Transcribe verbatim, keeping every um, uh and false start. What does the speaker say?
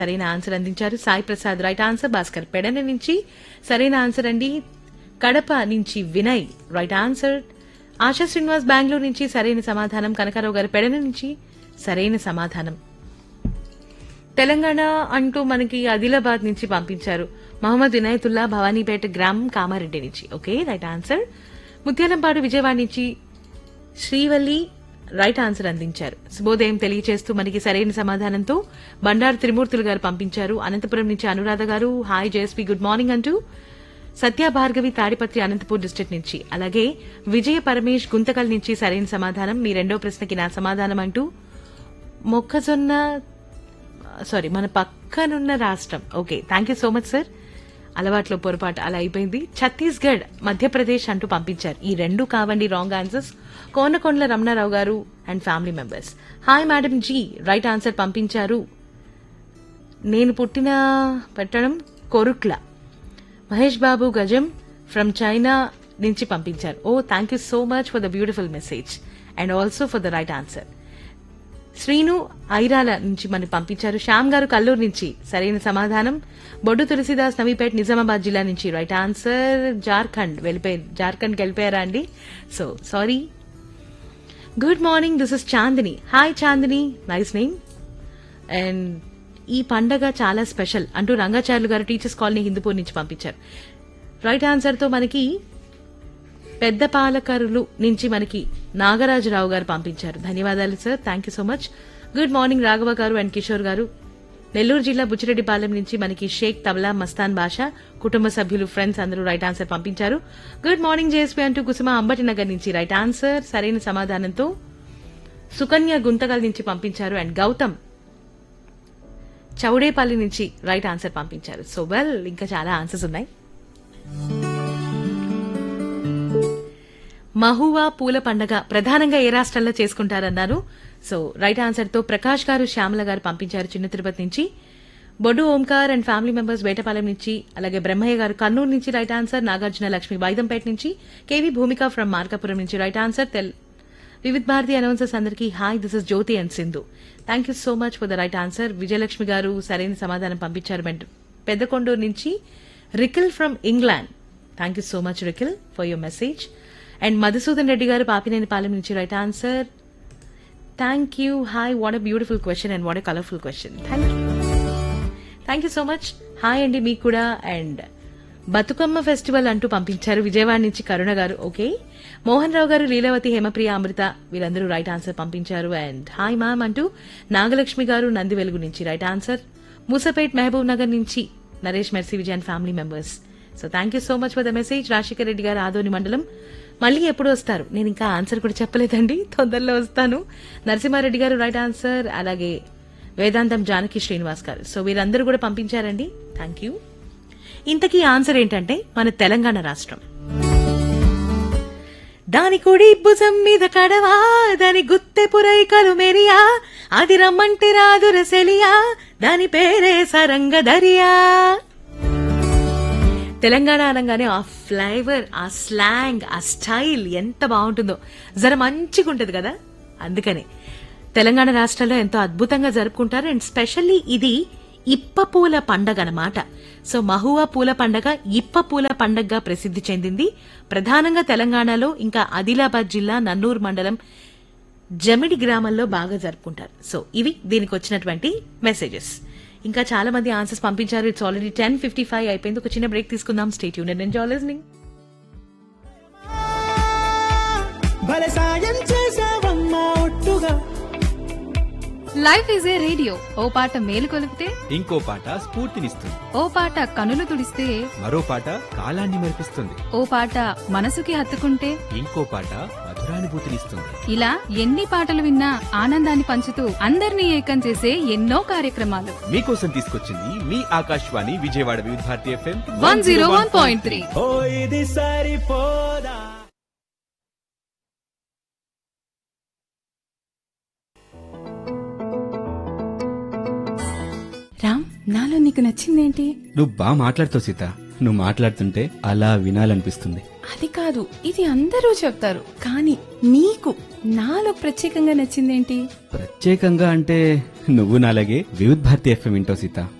సరైన ఆన్సర్ అందించారు. Sai Prasad right answer. Bhaskar Pedana నుంచి సరైన ఆన్సర్ అండి. కడప నుంచి వినయ్ రైట్ ఆన్సర్. ఆశా శ్రీనివాస్ బెంగళూరు నుంచి సరైన సమాధానం. కనకారావు గారు పెడన నుంచి సరైన సమాధానం. తెలంగాణ అంటూ మనకి ఆదిలాబాద్ నుంచి పంపించారు. మహమ్మద్ వినాయతుల్లా భవానీపేట గ్రామం కామారెడ్డి నుంచి. Okay right answer. Mutyalampadu Vijayawada నుంచి శ్రీవల్లి రైట్ ఆన్సర్ అందించారు. శుభోదయం తెలియజేస్తూ మనకి సరైన సమాధానంతో బండారు త్రిమూర్తులు గారు పంపించారు. అనంతపురం నుంచి అనురాధ గారు హాయ్ జేఎస్పీ గుడ్ మార్నింగ్ అంటూ సత్య భార్గవి తాడిపత్రి అనంతపూర్ డిస్ట్రిక్ట్ నుంచి. అలాగే విజయ పరమేష్ గుంతకల్ నుంచి సరైన సమాధానం. మీ రెండో ప్రశ్నకి నా సమాధానం అంటూ మొక్కజొన్న సారీ మన పక్కనున్న రాష్ట్రం. Okay thank you so much sir. అలవాట్లో పొరపాటు అలా అయిపోయింది. ఛత్తీస్గఢ్ మధ్యప్రదేశ్ అంటూ పంపించారు. ఈ రెండు కావండి రాంగ్ ఆన్సర్స్. కోనకొండల రమణారావు గారు and family members hi madam G right answer పంపించారు. నేను పుట్టిన పెట్టడం కొరుట్ల. మహేష్ బాబు గజం ఫ్రమ్ చైనా నుంచి పంపించారు. ఓ thank you so much for the beautiful message and also for the right answer. Srinu Irala నుంచి మనం పంపించారు. శ్యామ్ గారు కల్లూరు నుంచి సరైన సమాధానం. బొడ్డు తులసిదాస్ నవీపేట్ నిజామాబాద్ జిల్లా నుంచి రైట్ ఆన్సర్. జార్ఖండ్ వెళ్ళిపోయారు. జార్ఖండ్కి వెళ్ళిపోయారా అండి? So sorry. Good morning this is Chandini. Hi Chandini nice name. And ఈ పండగ చాలా స్పెషల్ అంటూ రంగాచార్యులు గారు టీచర్స్ కాలనీ హిందూపూర్ నుంచి పంపించారు. రైట్ ఆన్సర్ తో మనకి పెద్ద పాలకరులు నుంచి మనకి నాగరాజరావు గారు పంపించారు. ధన్యవాదాలు sir. Thank you so much. Good morning Raghava గారు అండ్ కిషోర్ గారు. నెల్లూరు జిల్లా బుచ్చిరెడ్డిపాలెం నుంచి మనకి షేక్ తబలా మస్తాన్ బాషా కుటుంబ సభ్యులు ఫ్రెండ్స్ అందరూ రైట్ ఆన్సర్ పంపించారు. గుడ్ మార్నింగ్ జేఎస్పీ అంటూ కుసుమ అంబటి నగర్ నుంచి రైట్ ఆన్సర్. సరైన సమాధానంతో సుకన్య గుంతకల్ నుంచి పంపించారు. అండ్ గౌతమ్ చౌడేపల్లి నుంచి రైట్ ఆన్సర్ పంపించారు. సో వెల్ ఇంకా చాలా ఆన్సర్స్ ఉన్నాయి. మహువా పూల పండగ ప్రధానంగా ఏ రాష్ట్రాల్లో చేసుకుంటారన్నారు. సో రైట్ ఆన్సర్ తో ప్రకాష్ గారు శ్యామల గారు పంపించారు చిన్న తిరుపతి నుంచి. బొడ్డు Omkar and family members Vetapalem నుంచి. అలాగే బ్రహ్మయ్య గారు కర్నూలు నుంచి రైట్ ఆన్సర్. నాగార్జున లక్ష్మి బైదంపేట నుంచి. కేవీ భూమిక ఫ్రమ్ మార్కాపురం నుంచి right answer. Vividh Bharati announcers అందరికీ hi this is Jyothi and Sindhu. Thank you so much for the right answer. Vijayalakshmi గారు సరైన సమాధానం పంపించారు. పెద్దకొండూరు నుంచి రికిల్ from England. Thank you so much రికిల్ for your message. And Madhusudan Reddy గారు పాపినేని పాలెం నుంచి right answer. Thank you. Hi what a beautiful question and what a colourful question. Thank you thank you so much. Hi అండి మీకు కూడా. And Bathukamma festival అంటూ పంపించారు విజయవాడ నుంచి కరుణ గారు. Okay Mohan Rao గారు లీలావతి హేమప్రియ అమృత వీరందరూ రైట్ ఆన్సర్ పంపించారు. అండ్ హాయ్ మ్యామ్ అంటూ నాగలక్ష్మి గారు నంది వెలుగు నుంచి రైట్ ఆన్సర్. మూసపేట్ మహబూబ్ నగర్ నుంచి Naresh mercy Vijay and family members. So thank you so much for the message. Rajasekhar Reddy గారు ఆదోని మండలం. మళ్ళీ ఎప్పుడు వస్తారు? నేను ఇంకా ఆన్సర్ కూడా చెప్పలేదండి, తొందరలో వస్తాను. నరసింహారెడ్డి గారు రైట్ ఆన్సర్. అలాగే వేదాంతం జానకి శ్రీనివాస్ గారు. సో వీరందరూ కూడా పంపించారండి. Thank you. ఇంతకీ ఆన్సర్ ఏంటంటే మన తెలంగాణ రాష్ట్రం. దాని కుడి భుజం మీద కడవా దాని గుత్తె పురైకలు మెరియా అది రమ్మంటే రాదుర సెలియా దాని పేరే సరంగ దరియా. తెలంగాణ అనగానే ఆ ఫ్లేవర్, ఆ స్లాంగ్, ఆ స్టైల్ ఎంత బాగుంటుందో, జర మంచిగా ఉంటది కదా. అందుకనే తెలంగాణ రాష్ట్రంలో ఎంతో అద్భుతంగా జరుపుకుంటారు. అండ్ స్పెషల్లీ ఇది ఇప్ప పూల పండగ అన్నమాట. సో మహువా పూల పండగ ఇప్ప పూల పండగగా ప్రసిద్ధి చెందింది. ప్రధానంగా తెలంగాణలో ఇంకా ఆదిలాబాద్ జిల్లా నన్నూరు మండలం జమిడి గ్రామంలో బాగా జరుపుకుంటారు. సో ఇవి దీనికి వచ్చినటువంటి మెసేజెస్. ఇంకా చాలా మంది ఆన్సర్స్ పంపించారు. It's already ten fifty five అయిపోయింది. ఒక చిన్న బ్రేక్ తీసుకుందాం. Stay tuned and enjoy listening. Life is a radio. ఓ పాట మేలు కొలిపితే ఇంకో పాట స్ఫూర్తినిస్తుంది. ఓ పాట కనులు తుడిస్తే మరో పాట కాలాన్ని మెరిపిస్తుంది. ఓ పాట మనసుకి హత్తుకుంటే ఇంకో పాట మధురానుభూతినిస్తుంది. ఇలా ఎన్ని పాటలు విన్నా ఆనందాన్ని పంచుతూ అందరినీ ఏకం చేసే ఎన్నో కార్యక్రమాలు మీకోసం తీసుకొచ్చింది మీ ఆకాశవాణి విజయవాడ వివిధ Bharati FM one zero one point three. Ram నాలో నీకు నచ్చిందేంటి? నువ్వు బాగా మాట్లాడుతావు సీత. నువ్వు మాట్లాడుతుంటే అలా వినాలనిపిస్తుంది. అది కాదు, ఇది అందరూ చెప్తారు, కానీ నీకు నాలో ప్రత్యేకంగా నచ్చిందేంటి? ప్రత్యేకంగా అంటే నువ్వు నాలాగే వివిధ్ భారతి ఎఫ్ఎం వింటావు సీత.